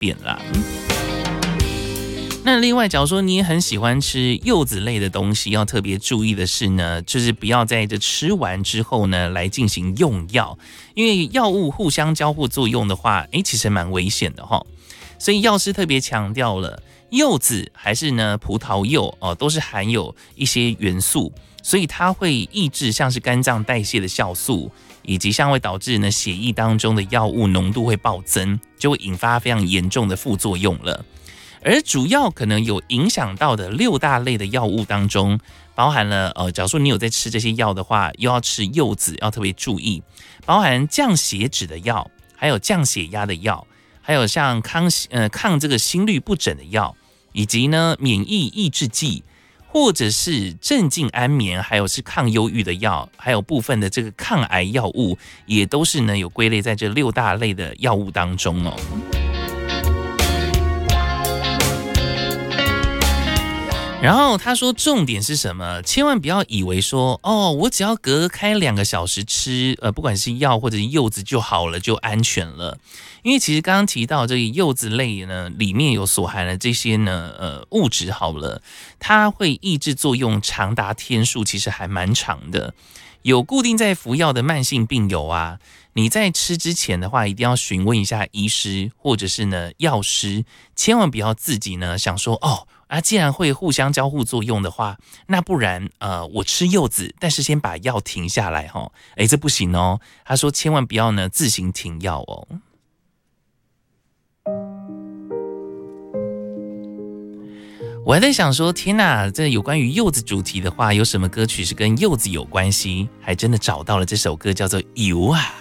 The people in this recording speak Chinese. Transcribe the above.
便啦。那另外，假如说你也很喜欢吃柚子类的东西，要特别注意的是呢，就是不要在这吃完之后呢来进行用药，因为药物互相交互作用的话，其实蛮危险的齁。所以药师特别强调了，柚子还是呢葡萄柚都是含有一些元素，所以它会抑制像是肝脏代谢的酵素，以及像会导致呢血液当中的药物浓度会暴增，就会引发非常严重的副作用了。而主要可能有影响到的6大类的药物当中，包含了假如说你有在吃这些药的话，又要吃柚子，要特别注意，包含降血脂的药，还有降血压的药，还有像抗这个心律不整的药，以及呢免疫抑制剂，或者是镇静安眠，还有是抗忧郁的药，还有部分的这个抗癌药物，也都是呢有归类在这6大类的药物当中哦。然后他说重点是什么？千万不要以为说我只要隔开2个小时吃不管是药或者是柚子就好了，就安全了。因为其实刚刚提到这个柚子类呢，里面有所含的这些呢物质好了，它会抑制作用长达天数，其实还蛮长的。有固定在服药的慢性病友啊，你在吃之前的话，一定要询问一下医师或者是呢药师，千万不要自己呢想说既然会互相交互作用的话，那不然我吃柚子，但是先把药停下来这不行哦。他说千万不要呢自行停药哦。我还在想说，天哪，这有关于柚子主题的话，有什么歌曲是跟柚子有关系？还真的找到了，这首歌叫做《油》啊。